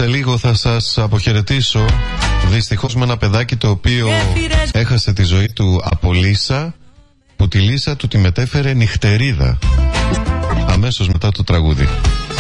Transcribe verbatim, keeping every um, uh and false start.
Σε λίγο θα σας αποχαιρετήσω, δυστυχώς, με ένα παιδάκι το οποίο έχασε τη ζωή του από λύσα, που τη λύσα του τη μετέφερε νυχτερίδα αμέσως μετά το τραγούδι.